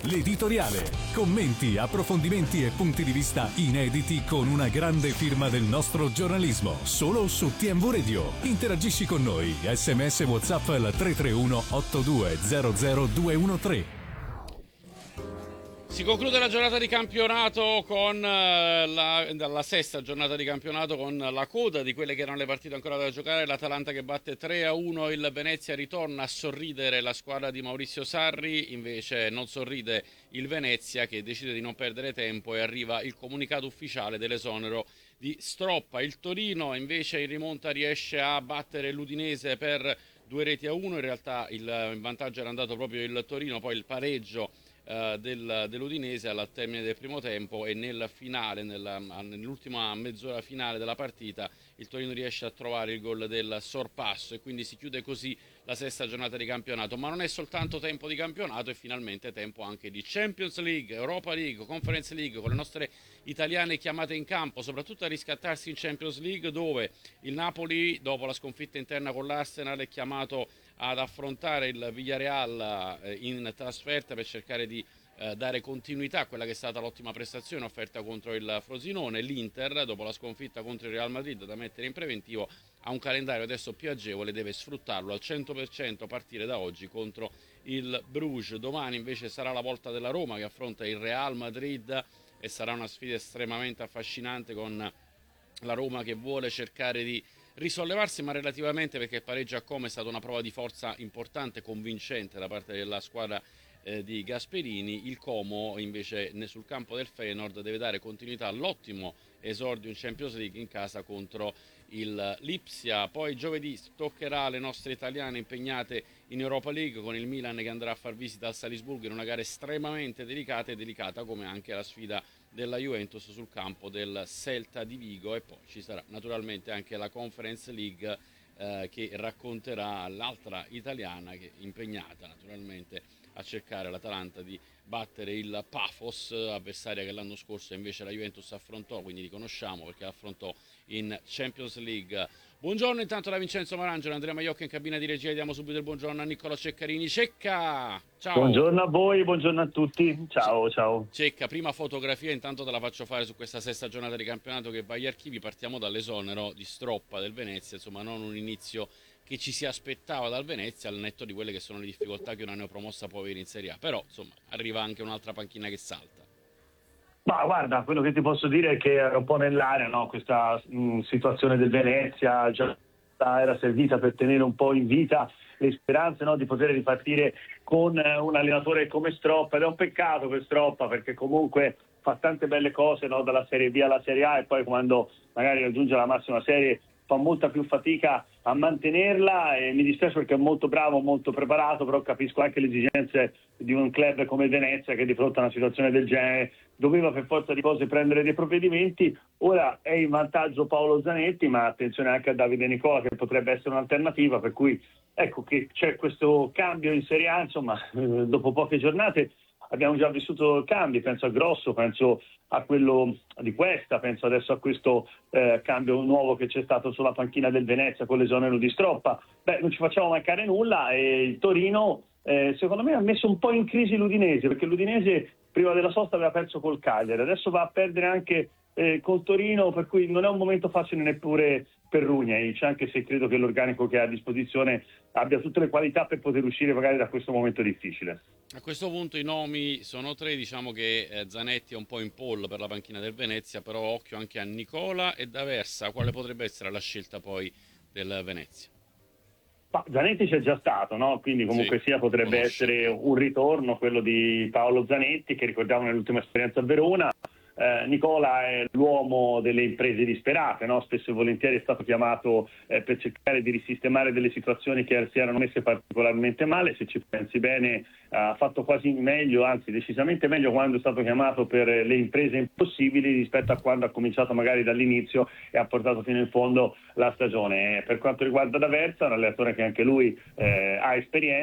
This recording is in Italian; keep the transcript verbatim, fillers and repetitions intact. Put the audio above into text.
l'editoriale. Commenti, approfondimenti e punti di vista inediti con una grande firma del nostro giornalismo. Solo su T M V Radio. Interagisci con noi. Sms WhatsApp al tre tre uno otto due zero zero due uno tre. Si conclude la giornata di campionato con la, la sesta giornata di campionato con la coda di quelle che erano le partite ancora da giocare. L'Atalanta che batte tre a uno il Venezia, ritorna a sorridere la squadra di Maurizio Sarri, invece non sorride il Venezia che decide di non perdere tempo e arriva il comunicato ufficiale dell'esonero di Stroppa. Il Torino invece in rimonta riesce a battere l'Udinese per due reti a uno, in realtà il, in vantaggio era andato proprio il Torino, poi il pareggio Uh, del, dell'Udinese al termine del primo tempo, e nel finale, nella, nell'ultima mezz'ora finale della partita, il Torino riesce a trovare il gol del sorpasso e quindi si chiude così la sesta giornata di campionato. Ma non è soltanto tempo di campionato, è finalmente tempo anche di Champions League, Europa League, Conference League, con le nostre italiane chiamate in campo, soprattutto a riscattarsi in Champions League, dove il Napoli, dopo la sconfitta interna con l'Arsenal, è chiamato ad affrontare il Villarreal in trasferta per cercare di eh, dare continuità a quella che è stata l'ottima prestazione offerta contro il Frosinone. L'Inter, dopo la sconfitta contro il Real Madrid da mettere in preventivo, ha un calendario adesso più agevole, deve sfruttarlo al cento per cento a partire da oggi contro il Bruges. Domani invece sarà la volta della Roma che affronta il Real Madrid e sarà una sfida estremamente affascinante, con la Roma che vuole cercare di risollevarsi, ma relativamente, perché il pareggio a Como è stata una prova di forza importante, convincente da parte della squadra eh, di Gasperini. Il Como invece sul campo del Feyenoord deve dare continuità all'ottimo esordio in Champions League in casa contro il Lipsia. Poi giovedì toccherà le nostre italiane impegnate in Europa League, con il Milan che andrà a far visita al Salisburgo in una gara estremamente delicata e delicata come anche la sfida della Juventus sul campo del Celta di Vigo. E poi ci sarà naturalmente anche la Conference League eh, che racconterà l'altra italiana che è impegnata naturalmente a cercare l'Atalanta di battere il Pafos, avversaria che l'anno scorso invece la Juventus affrontò, quindi li conosciamo perché l'affrontò in Champions League. Buongiorno intanto da Vincenzo Marangelo, Andrea Maiocca in cabina di regia. Diamo subito il buongiorno a Niccolò Ceccarini. Cecca, ciao. Buongiorno a voi, buongiorno a tutti. Ciao, C- ciao. Cecca, prima fotografia intanto te la faccio fare su questa sesta giornata di campionato che va agli archivi. Partiamo dall'esonero di Stroppa del Venezia, insomma non un inizio che ci si aspettava dal Venezia, al netto di quelle che sono le difficoltà che una neopromossa può avere in Serie A, però insomma arriva anche un'altra panchina che salta. Ma guarda, quello che ti posso dire è che era un po' nell'aria, no? Questa mh, situazione del Venezia già era servita per tenere un po' in vita le speranze, no? Di poter ripartire con eh, un allenatore come Stroppa, ed è un peccato per Stroppa perché comunque fa tante belle cose, no? Dalla Serie B alla Serie A, e poi quando magari raggiunge la massima serie fa molta più fatica a mantenerla, e mi dispiace perché è molto bravo, molto preparato, però capisco anche le esigenze di un club come Venezia che di fronte a una situazione del genere doveva per forza di cose prendere dei provvedimenti. Ora è in vantaggio Paolo Zanetti, ma attenzione anche a Davide Nicola che potrebbe essere un'alternativa, per cui ecco che c'è questo cambio in Serie A, insomma eh, dopo poche giornate abbiamo già vissuto cambi, penso a Grosso, penso a quello di Questa, penso adesso a questo eh, cambio nuovo che c'è stato sulla panchina del Venezia con l'esonero di Stroppa. Beh, non ci facciamo mancare nulla, e il Torino eh, secondo me ha messo un po' in crisi l'Udinese, perché l'Udinese prima della sosta aveva perso col Cagliari, adesso va a perdere anche eh, col Torino, per cui non è un momento facile neppure per Rugnaic, anche se credo che l'organico che ha a disposizione abbia tutte le qualità per poter uscire magari da questo momento difficile. A questo punto i nomi sono tre, diciamo che eh, Zanetti è un po' in pole per la panchina del Venezia, però occhio anche a Nicola e D'Aversa. Quale potrebbe essere la scelta poi del Venezia? Ma Zanetti c'è già stato, no? Quindi comunque sì, sia potrebbe conosce. essere un ritorno quello di Paolo Zanetti, che ricordiamo nell'ultima esperienza a Verona. Eh, Nicola è l'uomo delle imprese disperate, no? Spesso e volentieri è stato chiamato eh, per cercare di risistemare delle situazioni che si erano messe particolarmente male. Se ci pensi bene eh, ha fatto quasi meglio, anzi decisamente meglio quando è stato chiamato per le imprese impossibili rispetto a quando ha cominciato magari dall'inizio e ha portato fino in fondo la stagione. Eh, per quanto riguarda D'Aversa, un allenatore che anche lui eh, ha esperienza,